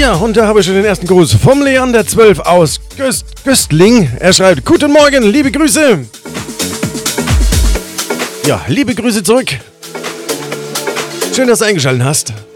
Ja, und da habe ich schon den ersten Gruß vom Leander12 aus Göstling. Er schreibt, guten Morgen, liebe Grüße. Ja, liebe Grüße zurück. Schön, dass du eingeschaltet hast.